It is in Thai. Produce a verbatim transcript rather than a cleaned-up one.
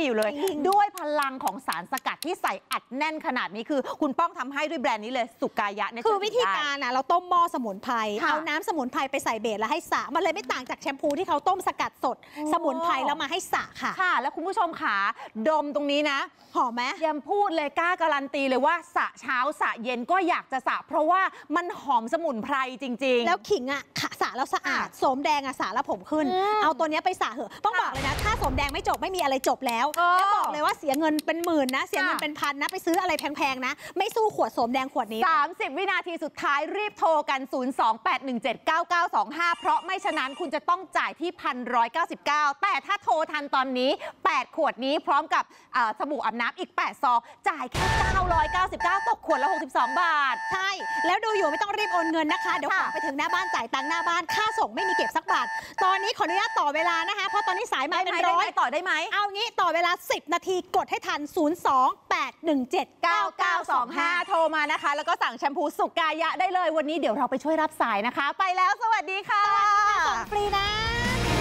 มีอยู่เลยด้วยพลังของสารสกัดที่ใส่อัดแน่นขนาดนี้คือคุณป้องทำให้ด้วยแบรนด์นี้เลยสุกายะเนี่ยคือวิธีการนะเราต้มหม้อสมุนไพรเอาน้ำสมุนไพรไปใส่เบสแล้วให้สระมันเลยไม่ต่างจากแชมพูที่เขาต้มสกัดสดสมุนไพรแล้วมาให้สระค่ะค่ะแล้วคุณผู้ชมขาดมตรงนี้นะหอมไหมยังพูดเลยกล้าการันตีเลยว่าสระเช้าสระเย็นก็อยากจะสระเพราะว่ามันหอมสมุนไพรจริงๆแล้วขิงอ่ะสระแล้วสะอาดโสมแดงอ่ะสระแล้วผมขึ้นเอาตัวนี้ไปสระเหอะต้องบอกเลยนะถ้าโสมแดงไม่จบไม่มีอะไรจบแล้วแล้วบอกเลยว่าเสียเงินเป็นหมื่นนะเสียเงินเป็นพันนะไปซื้ออะไรแพงๆนะไม่สู้ขวดโสมแดงขวดนี้สามสิบวินาทีสุดท้ายรีบโทรกันศูนย์ สอง แปด หนึ่ง เจ็ด เก้า เก้า สอง ห้าเพราะไม่ฉะนั้นคุณจะต้องจ่ายที่ หนึ่งพันหนึ่งร้อยเก้าสิบเก้า แต่ถ้าโทรทันตอนนี้แปดขวดนี้พร้อมกับสบู่อาบน้ำอีกแปดซองจ่ายแค่เก้าร้อยเก้าสิบเก้าตกขวดละหกสิบสองบาทใช่แล้วดูอยู่ไม่ต้องรีบโอนเงินนะคะเดี๋ยวของไปถึงหน้าบ้านจ่ายตังค์หน้าบ้านค่าส่งไม่มีเก็บสักบาทตอนนี้ขออนุญาตต่อเวลานะคะเพราะตอนนี้สายมาเป็นร้อยต่อได้ไหมเอางี้ต่อเวลาสิบนาทีกดให้ทันศูนย์ สอง แปด หนึ่ง เจ็ด เก้า เก้า สอง ห้าโทรมานะคะแล้วก็สั่งแชมพูสุกายะได้เลยวันนี้เดี๋ยวเราไปช่วยรับสายนะคะไปแล้วสวัสดีค่ะส่งฟรีนะ